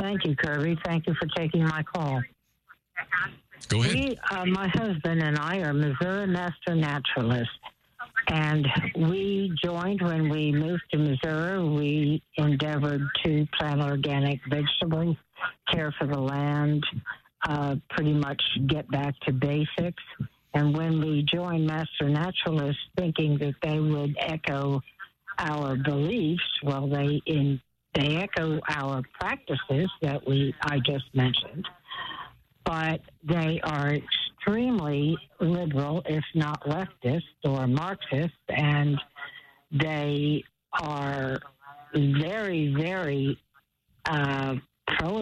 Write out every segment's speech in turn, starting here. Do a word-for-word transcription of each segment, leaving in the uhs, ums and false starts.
thank you, Kirby. Thank you for taking my call. Go ahead. We, uh, my husband and I are Missouri Master Naturalists, and we joined when we moved to Missouri. We endeavored to plant organic vegetables, care for the land, uh, pretty much get back to basics. And when we joined Master Naturalists, thinking that they would echo our beliefs, well, they in they echo our practices that we I just mentioned, but they are extremely liberal, if not leftist or Marxist, and they are very, very uh, pro.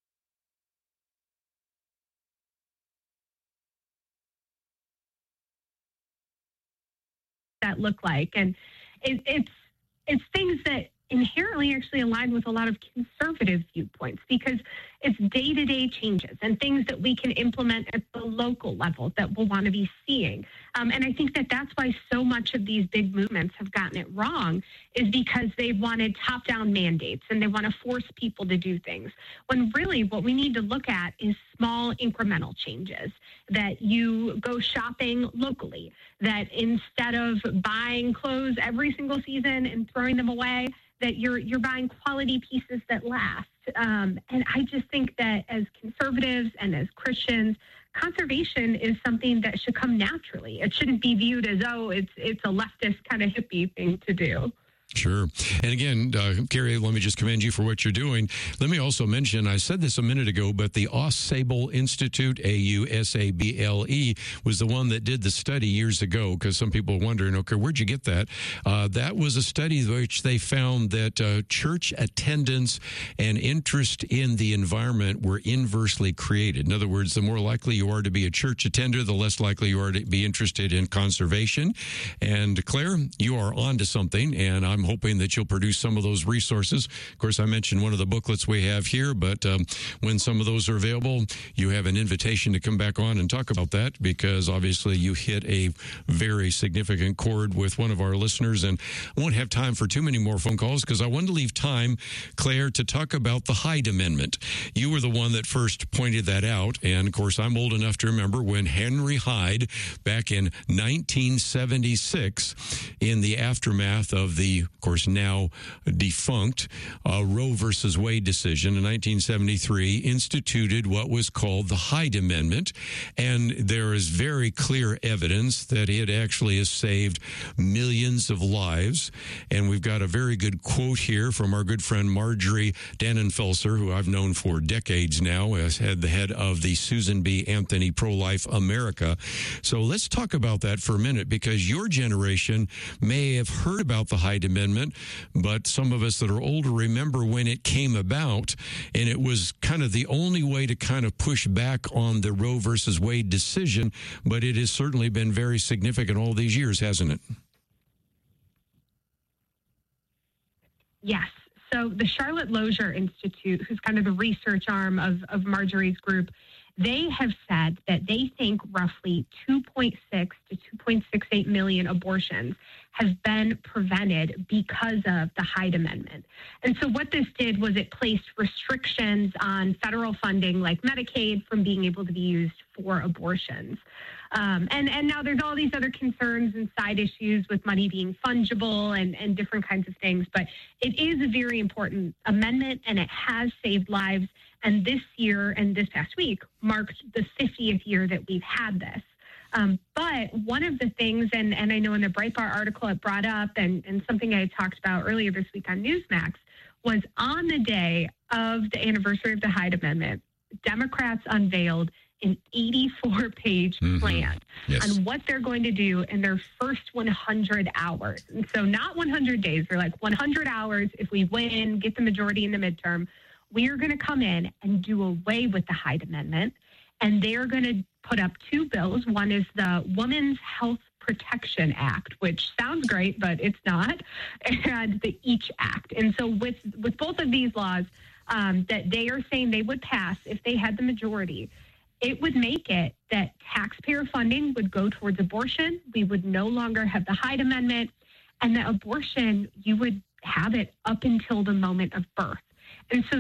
That look like, and it, it's it's things that inherently actually align with a lot of conservative viewpoints, because it's day-to-day changes and things that we can implement at the local level that we'll want to be seeing. Um, and I think that that's why so much of these big movements have gotten it wrong, is because they wanted top-down mandates and they want to force people to do things, when really what we need to look at is small incremental changes, that you go shopping locally, that instead of buying clothes every single season and throwing them away, that you're you're buying quality pieces that last. Um, and I just think that as conservatives and as Christians, conservation is something that should come naturally. It shouldn't be viewed as, oh, it's it's a leftist kind of hippie thing to do. Sure. And again, uh, Carrie, let me just commend you for what you're doing. Let me also mention, I said this a minute ago, but the AusSable Institute, A U S A B L E, was the one that did the study years ago, because some people are wondering, okay, where'd you get that? Uh, that was a study which they found that uh, church attendance and interest in the environment were inversely created. In other words, the more likely you are to be a church attender, the less likely you are to be interested in conservation. And Claire, you are on to something, and I'm hoping that you'll produce some of those resources. Of course, I mentioned one of the booklets we have here, but um, when some of those are available, you have an invitation to come back on and talk about that, because obviously you hit a very significant chord with one of our listeners, and I won't have time for too many more phone calls because I wanted to leave time, Claire, to talk about the Hyde Amendment. You were the one that first pointed that out, and of course, I'm old enough to remember when Henry Hyde, back in nineteen seventy-six, in the aftermath of the, of course, now defunct uh, Roe versus Wade decision in nineteen seventy-three, instituted what was called the Hyde Amendment. And there is very clear evidence that it actually has saved millions of lives. And we've got a very good quote here from our good friend Marjorie Dannenfelser, who I've known for decades now as head, the head of the Susan B. Anthony Pro-Life America. So let's talk about that for a minute, because your generation may have heard about the Hyde Amendment, but some of us that are older remember when it came about, and it was kind of the only way to kind of push back on the Roe versus Wade decision, but it has certainly been very significant all these years, hasn't it? Yes. So the Charlotte Lozier Institute, who's kind of the research arm of, of Marjorie's group, they have said that they think roughly two point six to two point six eight million abortions have been prevented because of the Hyde Amendment. And so what this did was it placed restrictions on federal funding like Medicaid from being able to be used for abortions. Um, and, and now there's all these other concerns and side issues with money being fungible and, and different kinds of things. But it is a very important amendment, and it has saved lives. And this year and this past week marked the fiftieth year that we've had this. Um, but one of the things, and, and I know in the Breitbart article it brought up, and, and something I talked about earlier this week on Newsmax, was on the day of the anniversary of the Hyde Amendment, Democrats unveiled an eighty-four page mm-hmm. plan yes. on what they're going to do in their first one hundred hours. And so not one hundred days, they're like one hundred hours. If we win, get the majority in the midterm, we are going to come in and do away with the Hyde Amendment. And they're going to put up two bills. One is the Women's Health Protection Act, which sounds great, but it's not, and the EACH Act. And so with, with both of these laws um, that they are saying they would pass if they had the majority, it would make it that taxpayer funding would go towards abortion. We would no longer have the Hyde Amendment, and that abortion, you would have it up until the moment of birth. And so